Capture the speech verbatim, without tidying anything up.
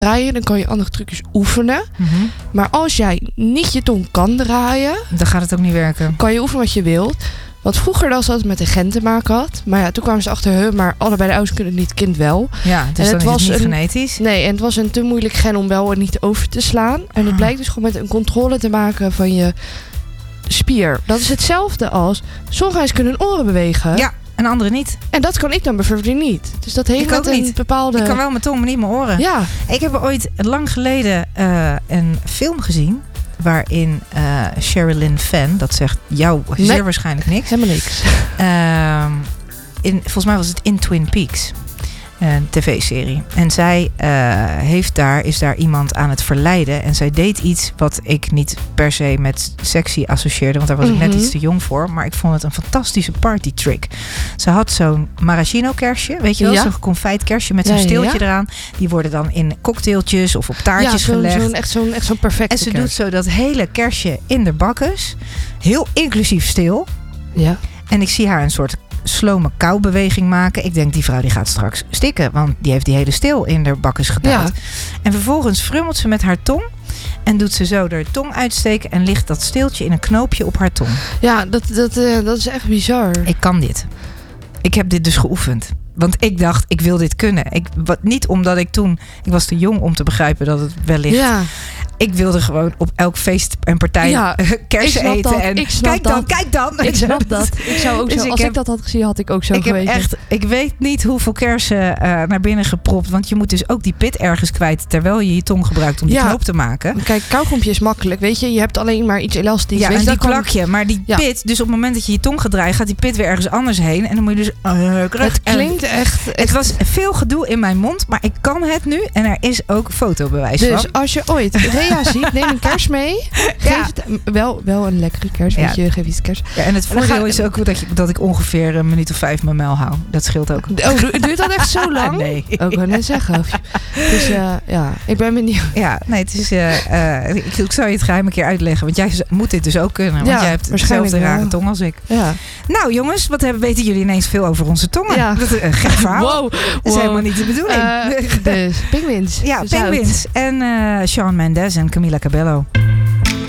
draaien, dan kan je andere trucjes oefenen. Mm-hmm. Maar als jij niet je tong kan draaien, dan gaat het ook niet werken. Kan je oefenen wat je wilt. Wat vroeger dan dat het met de gen te maken had. Maar ja, toen kwamen ze achter, huh, maar allebei de ouders kunnen het niet, het kind wel. Ja, dus en dan het was is het niet een, genetisch. Nee, en het was een te moeilijk gen om wel en niet over te slaan. En het Ah. blijkt dus gewoon met een controle te maken van je spier. Dat is hetzelfde als, sommige mensen kunnen hun oren bewegen. Ja, en anderen niet. En dat kan ik dan bijvoorbeeld niet. Dus dat heeft Ik met ook een niet. bepaalde... Ik kan wel mijn tong, maar niet mijn oren. Ja. Ik heb ooit lang geleden uh, een film gezien waarin uh, Sherilyn Fenn, dat zegt jou nee. zeer waarschijnlijk niks. Helemaal niks. Uh, in, volgens mij was het in Twin Peaks. Een tv-serie. En zij uh, heeft daar, is daar iemand aan het verleiden. En zij deed iets wat ik niet per se met sexy associeerde. Want daar was mm-hmm. ik net iets te jong voor. Maar ik vond het een fantastische party trick. Ze had zo'n maraschino kersje. Weet je wel? Ja. Zo'n confijt kersje met zo'n ja, steeltje ja. eraan. Die worden dan in cocktailtjes of op taartjes ja, zo'n, gelegd. Zo'n, echt, zo'n, echt zo'n perfecte En ze kers. doet zo dat hele kersje in de bakkes. Heel inclusief stil. Ja. En ik zie haar een soort slome koubeweging maken. Ik denk, die vrouw die gaat straks stikken. Want die heeft die hele steel in haar bakkes gedaan. Ja. En vervolgens frummelt ze met haar tong. En doet ze zo haar tong uitsteken. En ligt dat steeltje in een knoopje op haar tong. Ja, dat, dat, uh, dat is echt bizar. Ik kan dit. Ik heb dit dus geoefend. Want ik dacht, ik wil dit kunnen. Ik, wat, niet omdat ik toen... Ik was te jong om te begrijpen dat het wellicht... Ja. Ik wilde gewoon op elk feest en partij ja, kersen eten. Dat, en kijk dan, dat. kijk dan. Ik snap dat. Ik zou ook dus zo, als ik, heb, ik dat had gezien, had ik ook zo ik geweest. Heb echt, ik weet niet hoeveel kersen uh, naar binnen gepropt. Want je moet dus ook die pit ergens kwijt. Terwijl je je tong gebruikt om die ja. knoop te maken. Kijk, kauwgompje is makkelijk. Weet je, je hebt alleen maar iets elastisch. Ja, weet en je, die kan... plak je. Maar die ja. pit, dus op het moment dat je je tong gaat draaien, gaat die pit weer ergens anders heen. En dan moet je dus... Uh, het klinkt echt, echt... Het was veel gedoe in mijn mond. Maar ik kan het nu. En er is ook fotobewijs dus van. Dus als je ooit Rea ziet, neem een kers mee. Geef ja. het, wel, wel een lekkere kers. Ja. Weet je, geef iets kers. Ja, en het voordeel ga... is ook dat, je, dat ik ongeveer een minuut of vijf mijn mijl hou. Dat scheelt ook. Oh, duurt dat echt zo lang? Nee. Ook wel net zeggen. Dus uh, ja, ik ben benieuwd. Ja, nee, het is... Uh, uh, ik, ik zou je het geheim een keer uitleggen. Want jij moet dit dus ook kunnen. Want ja, jij hebt dezelfde rare tong als ik. Ja. Nou jongens, wat hebben, weten jullie ineens veel over onze tongen? Ja. Dat is een gek verhaal. Wow. Dat is wow. helemaal niet de bedoeling. Uh, dus, penguins. Ja, penguins. En uh, Shawn Mendes en Camila Cabello.